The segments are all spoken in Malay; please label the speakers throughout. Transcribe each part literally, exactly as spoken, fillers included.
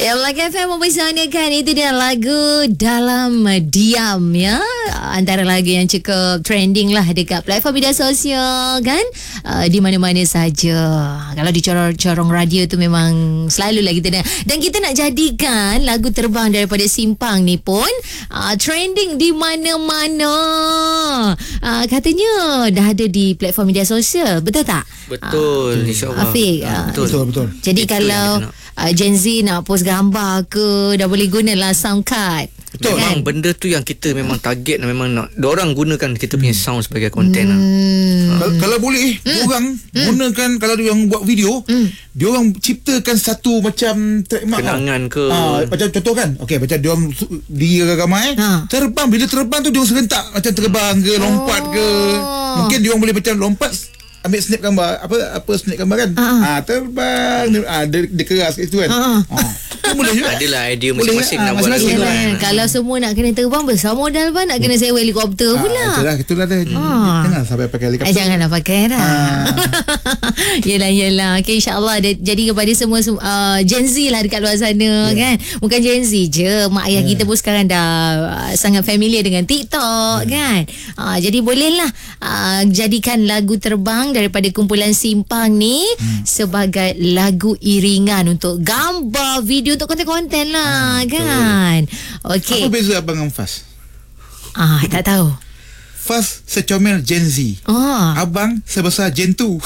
Speaker 1: Ya, Melaka F M mempersanakan itu dia lagu Dalam Diam ya. Antara lagu yang cukup trending lah dekat platform media sosial kan. Uh, di mana-mana saja. Kalau di corong-corong radio tu memang selalu lah kita dah. Dan kita nak jadikan lagu terbang daripada Simpang ni pun uh, trending di mana-mana. Uh, katanya dah ada di platform media sosial. Betul tak?
Speaker 2: Betul, uh, insyaAllah.
Speaker 1: Afiq,
Speaker 2: uh,
Speaker 1: uh,
Speaker 2: betul.
Speaker 1: betul,
Speaker 2: betul.
Speaker 1: Jadi itu kalau uh, Gen Z nak post gambar ke, dah boleh gunalah sound card.
Speaker 2: Betul. Memang kan? Benda tu yang kita memang target, memang nak diorang gunakan kita punya sound sebagai konten. Hmm.
Speaker 3: Lah. Kalau, kalau boleh, hmm. diorang hmm. gunakan, kalau diorang buat video, hmm. diorang ciptakan satu macam trademark
Speaker 2: kenangan ke.
Speaker 3: Ah, macam contoh kan, okey, macam diorang dia ramai ha. terbang, bila terbang tu diorang serentak macam terbang ke, lompat oh. ke. Mungkin diorang boleh macam lompat, ambil snap gambar, apa apa snap gambar kan, uh-huh. ah terbang, ah dia, dia keras kat situ kan. Uh-huh. Ah. Boleh juga.
Speaker 2: Adalah idea masing-masing nak buat
Speaker 1: lagu kan. Kalau semua nak kena terbang, besar modal pun nak kena sewa helikopter
Speaker 3: ah,
Speaker 1: pula.
Speaker 3: Itulah, itulah dah. Ah. Jangan sampai pakai helikopter.
Speaker 1: Eh, janganlah pakai dah. Ah. yelah, yelah. Okay, insyaAllah. Jadi kepada semua uh, Gen Z lah dekat luar sana yeah. kan. Bukan Gen Z je. Mak ayah yeah. kita pun sekarang dah uh, sangat familiar dengan TikTok yeah. kan. Uh, jadi bolehlah uh, jadikan lagu terbang daripada kumpulan Simpang ni hmm. sebagai lagu iringan untuk gambar, video, untuk konten-konten lah, ah, kan. Okey.
Speaker 3: Apa beza abang dengan Fas?
Speaker 1: Ah, tak tahu.
Speaker 3: Fas secomel Gen Z. Oh. Abang sebesar Gen two.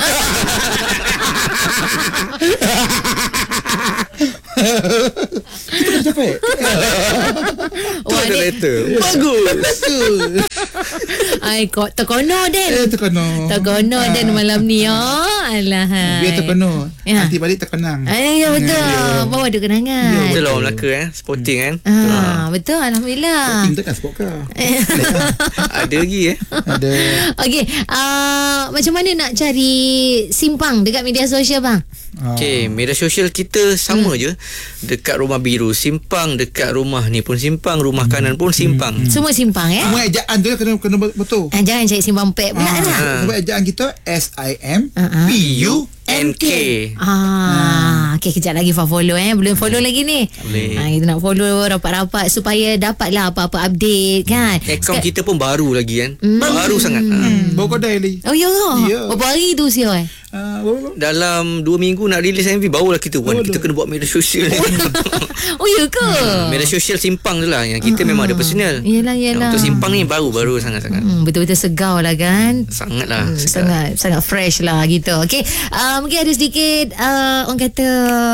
Speaker 3: Kita dah capai.
Speaker 2: Tu ada letter. Bagus.
Speaker 1: Ai, kok terkono Den.
Speaker 3: Eh, terkono.
Speaker 1: Terkono Den malam ni. Oh, alah.
Speaker 3: Biar terkono. Ya. Nanti balik terkenang.
Speaker 1: Ay, ya, betul. Ya. Bawa ada kenangan.
Speaker 2: Ya, betul lah orang Melaka eh. Sporting kan.
Speaker 1: Ah, ha. Betul. Alhamdulillah.
Speaker 3: Sporting tu kan sport car.
Speaker 2: Ada lagi eh.
Speaker 3: Ada.
Speaker 1: Okey. Uh, macam mana nak cari Simpang dekat media sosial bang?
Speaker 2: Okey, media sosial kita sama hmm. je. Dekat Rumah Biru Simpang, dekat rumah ni pun Simpang, rumah hmm. kanan pun Simpang.
Speaker 1: Hmm. Semua Simpang eh.
Speaker 3: Semua ejaan tu kena kena betul.
Speaker 1: Ah, jangan cari Simpang Pek pula lah.
Speaker 3: Ah. Sebab ejaan kita S I M P U N K.
Speaker 1: Ah, okey, kejap lagi follow eh. Belum follow lagi ni.
Speaker 2: Boleh.
Speaker 1: Ah, kita nak follow rapat-rapat supaya dapatlah apa-apa update kan.
Speaker 2: Akaun Sek- kita pun baru lagi kan.
Speaker 1: Hmm.
Speaker 2: Baru sangat.
Speaker 3: Hmm. Baru kodai lagi.
Speaker 1: Oh ya ke?
Speaker 3: Yeah.
Speaker 1: Berapa hari tu siapa eh?
Speaker 2: Uh, dalam dua minggu nak release M V, barulah kita buat. Oh, kita kena buat media sosial.
Speaker 1: Oh ya ke?
Speaker 2: Hmm, media sosial Simpang tu lah. Yang kita uh-huh. memang ada personal.
Speaker 1: Yelah, yelah.
Speaker 2: Untuk Simpang ni baru-baru sangat-sangat.
Speaker 1: Hmm, betul-betul segar lah kan.
Speaker 2: Sangat lah.
Speaker 1: Hmm, sangat sangat fresh lah gitu. Okay. Uh, mungkin ada sedikit uh, orang kata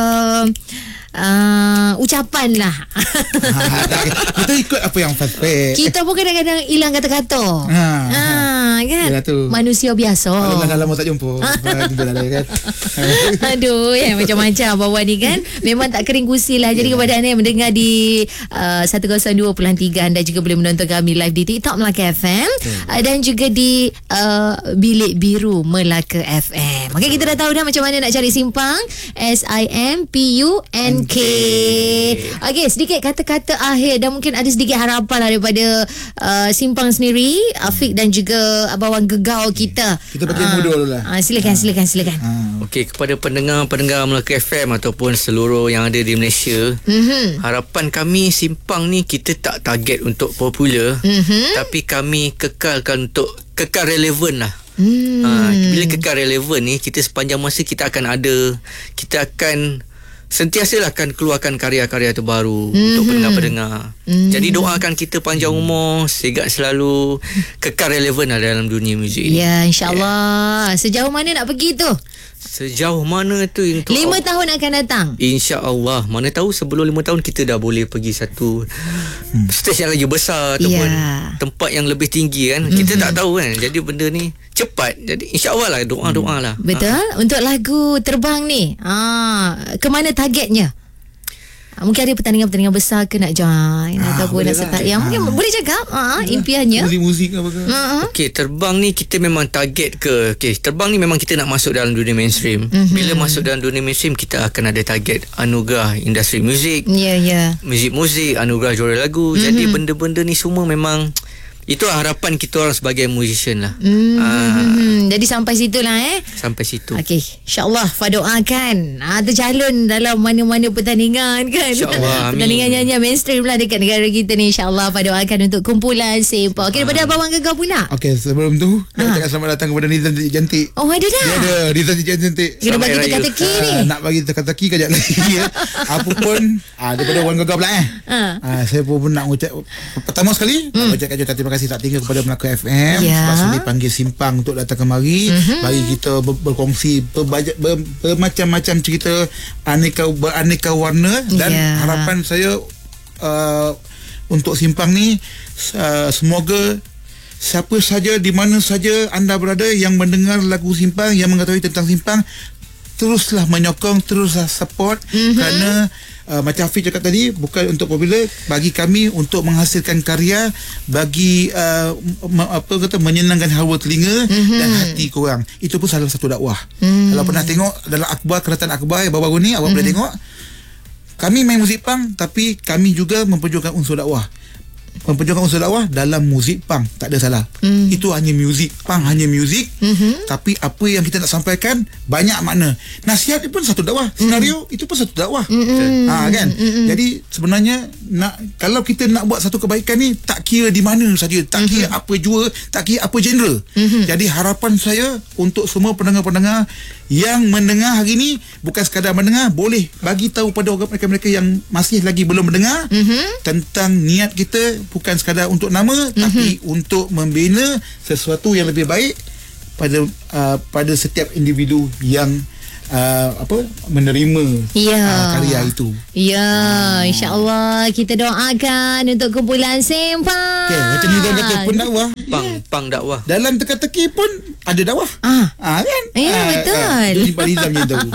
Speaker 1: Uh, ucapan lah.
Speaker 3: Kita ikut apa yang fast-fast.
Speaker 1: Kita pun kadang-kadang hilang kata-kata. Ha, ha, kan? Manusia biasa.
Speaker 3: Kalau dah lama tak jumpa. Kan?
Speaker 1: Aduh, ya, macam-macam bawah ni kan. Memang tak kering kusi lah. Jadi yeah. kepada anda yang mendengar di uh, seratus dua puluh tiga, anda juga boleh menonton kami live di TikTok Melaka F M hmm. uh, dan juga di uh, Bilik Biru Melaka F M. Okay, kita dah tahu dah macam mana nak cari Simpang. S I M P U N K. Okey, sedikit kata-kata akhir dan mungkin ada sedikit harapan lah daripada uh, Simpang sendiri, Afiq dan juga Abang Gegau kita.
Speaker 3: Kita bagi uh, mudah dulu lah.
Speaker 1: Uh, silakan, silakan, silakan.
Speaker 2: Uh. Okey, kepada pendengar-pendengar Melaka F M ataupun seluruh yang ada di Malaysia, mm-hmm. harapan kami Simpang ni kita tak target untuk popular, mm-hmm. tapi kami kekalkan untuk kekal relevan lah. Hmm. Uh, bila kekal relevan ni, kita sepanjang masa kita akan ada, kita akan sentiasa akan keluarkan karya-karya terbaru mm-hmm. untuk pendengar-pendengar. Mm-hmm. Jadi doakan kita panjang umur, segat selalu, kekal relevan lah dalam dunia muzik ini.
Speaker 1: Ya, insyaAllah. Yeah. Sejauh mana nak pergi tu?
Speaker 2: Sejauh mana tu untuk
Speaker 1: Lima tahun akan datang,
Speaker 2: InsyaAllah. Mana tahu sebelum lima tahun kita dah boleh pergi satu hmm. stage yang lagi besar ataupun yeah. tempat yang lebih tinggi kan. Mm-hmm. Kita tak tahu kan. Jadi benda ni cepat. Jadi insyaAllah lah, doa-doa lah.
Speaker 1: Betul. Ha. Untuk lagu Terbang ni, ha, ke mana targetnya? Mungkin ada pertandingan-pertandingan besar ke nak join ah, ataupun nak serta yang mungkin ah. boleh cakap ah, impiannya
Speaker 3: muzik-muzik apa ke.
Speaker 1: Uh-huh.
Speaker 2: Okey, Terbang ni kita memang target ke. Okey, Terbang ni memang kita nak masuk dalam dunia mainstream. Mm-hmm. Bila masuk dalam dunia mainstream, kita akan ada target anugerah industri muzik.
Speaker 1: Ya, yeah, ya. Yeah.
Speaker 2: Muzik-muzik, anugerah juara lagu. Mm-hmm. Jadi benda-benda ni semua memang Itu harapan kita orang sebagai musician lah.
Speaker 1: Hmm,
Speaker 2: Ah,
Speaker 1: jadi sampai situlah eh.
Speaker 2: sampai situ.
Speaker 1: Okey, insya-Allah Fa doakan ah tercalon dalam mana-mana pertandingan kan.
Speaker 2: InsyaAllah, amin.
Speaker 1: Pertandingan nyanyian mainstream lah dekat negara kita ni, insya-Allah Fa doakan untuk kumpulan Sempa. Okey, daripada Abang Gegar pula.
Speaker 3: Okey, sebelum tu
Speaker 1: Ha.
Speaker 3: nak cakap selamat datang kepada Nizam Cantik Cantik.
Speaker 1: Oh, ada dah.
Speaker 3: Dia ada Nizam Cantik.
Speaker 1: Kena
Speaker 2: Selamat
Speaker 1: bagi
Speaker 2: Hari Raya.
Speaker 1: teka-teki ni.
Speaker 3: Ah, nak bagi teka-teki kejap lagi ya. Apa pun ah, daripada Wan Gegar pula eh.
Speaker 1: Ah.
Speaker 3: Ah, saya pun nak ucap pertama sekali nak ucapkan jutaan terima kasih tak tinggal kepada Melaka F M
Speaker 1: Ya.
Speaker 3: sebab sudi panggil Simpang untuk datang kemari bagi kita ber- berkongsi berbaja- ber- bermacam-macam cerita aneka beraneka warna dan
Speaker 1: Ya.
Speaker 3: harapan saya uh, untuk Simpang ni uh, semoga siapa saja di mana saja anda berada yang mendengar lagu Simpang, yang mengetahui tentang Simpang, teruslah menyokong, teruslah support mm-hmm. kerana uh, macam Hafiz cakap tadi, bukan untuk popular, bagi kami untuk menghasilkan karya, bagi uh, m- apa kata menyenangkan hawa telinga mm-hmm. dan hati korang. Itu pun salah satu dakwah. Mm. Kalau pernah tengok dalam akhbar, kerajaan akhbar yang baru-baru ni, awak mm-hmm. boleh tengok kami main muzik punk tapi kami juga memperjuangkan unsur dakwah. Memperjuangkan unsur dakwah dalam muzik punk, tak ada salah. Mm. Itu hanya muzik punk, hanya muzik. Mm-hmm. Tapi apa yang kita nak sampaikan banyak makna. Nasihat itu pun satu dakwah. Senario mm. itu pun satu dakwah. Mm-hmm. Ha kan? Mm-hmm. Jadi sebenarnya nak kalau kita nak buat satu kebaikan ni, tak kira di mana saja, tak kira mm-hmm. apa jua, tak kira apa genre. Mm-hmm. Jadi harapan saya untuk semua pendengar-pendengar yang mendengar hari ni, bukan sekadar mendengar, boleh bagi tahu pada orang mereka-mereka yang masih lagi belum mendengar mm-hmm. tentang niat kita bukan sekadar untuk nama mm-hmm. tapi untuk membina sesuatu yang lebih baik pada uh, pada setiap individu yang uh, apa menerima
Speaker 1: Ya.
Speaker 3: uh, karya itu.
Speaker 1: Ya, insya-Allah kita doakan untuk kumpulan Sempa.
Speaker 3: Okey, macam Nizam kata pendakwah,
Speaker 2: Pang pang dakwah.
Speaker 3: dalam teka-teki pun ada dakwah.
Speaker 1: Ah.
Speaker 3: Ah kan?
Speaker 1: Ya,
Speaker 3: Ah,
Speaker 1: betul.
Speaker 3: Ah, jadi Pak Nizam je tahu.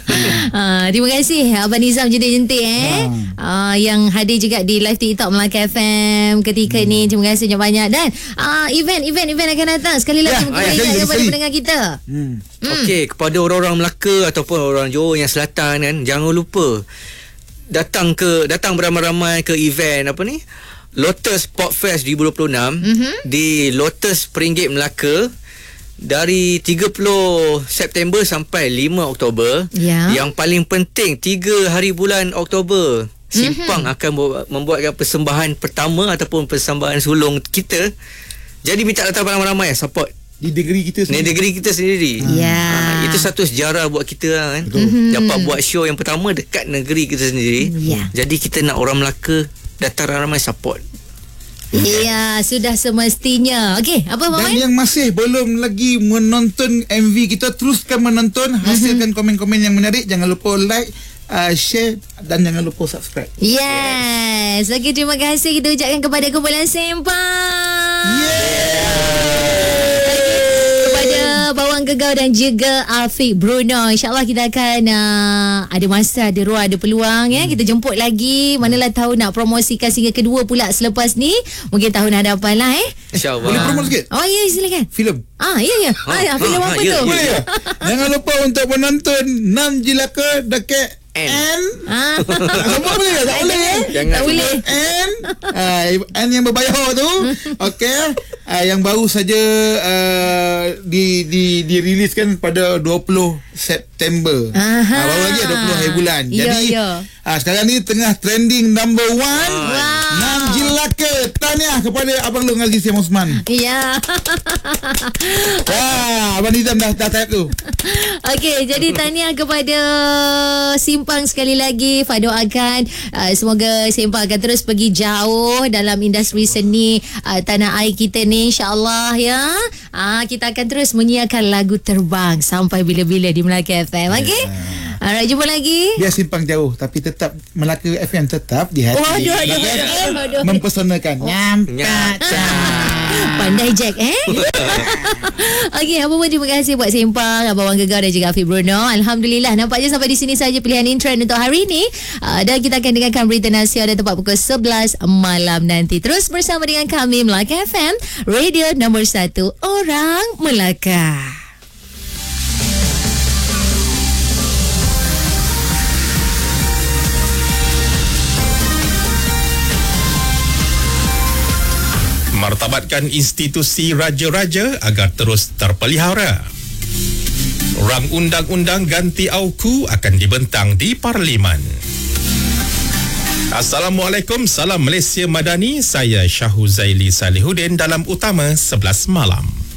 Speaker 1: Ha, terima kasih Abang Nizam jentik-jentik eh. Ha. yang hadir juga di live TikTok Melaka F M ketika hmm. ni. Terima kasih banyak-banyak dan uh, event event event akan datang. Sekali lagi
Speaker 3: Ya,
Speaker 1: terima
Speaker 3: ya,
Speaker 1: kasih
Speaker 3: sekali,
Speaker 1: kepada
Speaker 3: sekali.
Speaker 1: pendengar kita.
Speaker 3: Hmm.
Speaker 2: Hmm. Okey, kepada orang-orang Melaka ataupun orang Johor yang selatan kan, jangan lupa datang ke datang beramai-ramai ke event apa ni? Lotus Pop Fest dua ribu dua puluh enam mm-hmm. di Lotus Peringgit Melaka dari tiga puluh September sampai lima Oktober.
Speaker 1: Ya.
Speaker 2: Yang paling penting tiga hari bulan Oktober Simpang mm-hmm. akan membuatkan persembahan pertama ataupun persembahan sulung kita. Jadi minta datang ramai-ramai support
Speaker 3: Di negeri kita
Speaker 2: Ni negeri kita sendiri.
Speaker 1: Ya.
Speaker 2: Ha, itu satu sejarah buat kita lah, kan.
Speaker 3: Betul.
Speaker 2: Dapat buat show yang pertama dekat negeri kita sendiri.
Speaker 1: Ya.
Speaker 2: Jadi kita nak orang Melaka datang ramai support.
Speaker 1: Ya, sudah semestinya. Okey, apa Abang
Speaker 3: Dan
Speaker 1: Wan?
Speaker 3: yang masih belum lagi menonton M V kita, teruskan menonton, hasilkan komen-komen yang menarik. Jangan lupa like, uh, share dan jangan lupa subscribe.
Speaker 1: Yes. Okey, terima kasih kita ucapkan kepada kumpulan Sempa. Kepada Bawang Gegar dan juga Afiq Bruno. InsyaAllah kita akan uh, ada masa, ada ruang, ada peluang ya. Kita jemput lagi. Manalah tahu nak promosikan single kedua pula selepas ni. Mungkin tahun hadapan lah eh.
Speaker 2: InsyaAllah.
Speaker 3: Boleh promote sikit?
Speaker 1: Oh ya, silakan.
Speaker 3: Filem.
Speaker 1: Ah, ya ya. Ah, ah, filem
Speaker 2: ah,
Speaker 1: apa
Speaker 2: ya,
Speaker 1: tu?
Speaker 2: ya.
Speaker 3: Boleh ya? Jangan lupa untuk menonton Nam Jilaka dekat
Speaker 2: N.
Speaker 3: N.
Speaker 1: Ah.
Speaker 3: Semua boleh tak? Tak boleh ya?
Speaker 2: Jangan
Speaker 1: Tak boleh.
Speaker 3: N uh, N yang berbayar tu. Okey, uh, yang baru saja uh, di di diriliskan pada dua puluh September.
Speaker 1: Aha.
Speaker 3: Uh, baru lagi dua puluh hari bulan.
Speaker 1: Ya,
Speaker 3: Jadi
Speaker 1: ya.
Speaker 3: uh, sekarang ni tengah trending number one.
Speaker 1: Wow.
Speaker 3: Nam Jilaka. Tahniah kepada Abang Long Aziz Syam Osman.
Speaker 1: Ya.
Speaker 3: Wah, Abang Nizam dah dah type tu.
Speaker 1: Okey, jadi tahniah kepada Simpang sekali lagi. Fa doakan uh, semoga Simpang akan terus pergi jauh dalam industri seni uh, tanah air kita ni, insya-Allah ya. Ah uh, kita akan terus menyiarkan lagu terbang sampai bila-bila di Melaka F M. Okey. Alright, jumpa lagi.
Speaker 3: Biar Simpang jauh tapi tetap Melaka F M tetap di hati.
Speaker 1: Oh, aduh, aduh,
Speaker 3: Melaka
Speaker 1: aduh,
Speaker 3: F M
Speaker 1: aduh.
Speaker 3: mempesonakan. Nyampak.
Speaker 1: Pandai Jack eh. Okey, apa pun terima kasih buat Simpang, Abang Wan Gegar dan juga Afiq Bruno. Alhamdulillah, nampaknya sampai di sini saja pilihan in trend untuk hari ini. Uh, dan kita akan dengarkan berita Nasional dan tepat pukul sebelas malam nanti. Terus bersama dengan kami Melaka F M, radio nombor satu orang Melaka.
Speaker 4: Marta Martabatkan institusi raja-raja agar terus terpelihara. Rang undang-undang ganti auku akan dibentang di Parlimen. Assalamualaikum, salam Malaysia Madani. Saya Syahuzaili Salihuddin dalam Utama sebelas Malam.